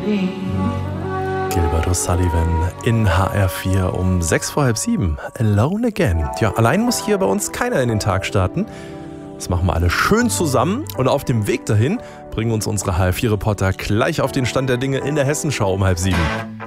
Gilbert O'Sullivan in HR4 um 6 vor halb 7. Alone again. Ja, allein muss hier bei uns keiner in den Tag starten. Das machen wir alle schön zusammen. Und auf dem Weg dahin bringen uns unsere HR4-Reporter gleich auf den Stand der Dinge in der Hessenschau um halb 7.